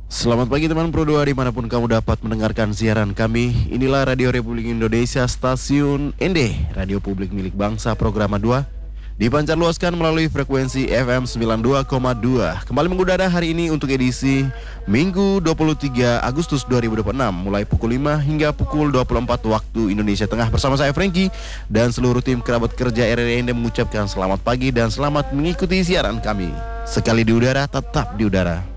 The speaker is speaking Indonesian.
Selamat pagi teman Pro 2 dimanapun kamu dapat mendengarkan siaran kami. Inilah Radio Republik Indonesia, stasiun ND, Radio Publik Milik Bangsa, program 2 dipancarluaskan melalui frekuensi FM 92,2. Kembali mengudara hari ini untuk edisi Minggu 23 Agustus 2026, mulai pukul 5 hingga pukul 24 waktu Indonesia Tengah. Bersama saya Franky dan seluruh tim kerabat kerja RRI ND mengucapkan selamat pagi dan selamat mengikuti siaran kami. Sekali di udara, tetap di udara.